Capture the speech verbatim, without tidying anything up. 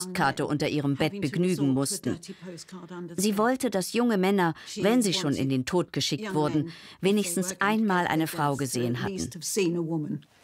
Postkarte unter ihrem Bett begnügen mussten. Sie wollte, dass junge Männer, wenn sie schon in den Tod geschickt wurden, wenigstens einmal eine Frau gesehen hatten.